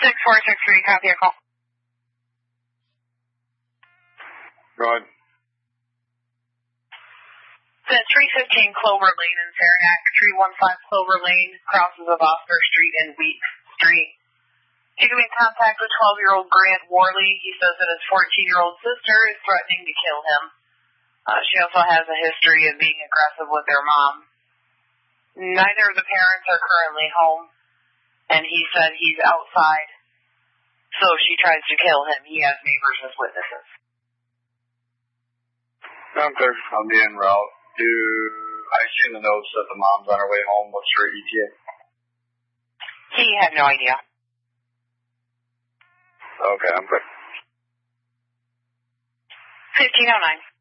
6463, copy your call. Go ahead. The 315 Clover Lane in Saranac, 315 Clover Lane, crosses of Oscar Street and Wheat Street. You can be in contact with 12-year-old Grant Worley. He says that his 14-year-old sister is threatening to kill him. She also has a history of being aggressive with their mom. Neither of the parents are currently home, and he said he's outside, so she tries to kill him. He has neighbors as witnesses. Okay, I'll be en route. I see in the notes that the mom's on her way home. What's her ETA? He had no idea. Okay, I'm good. 1509.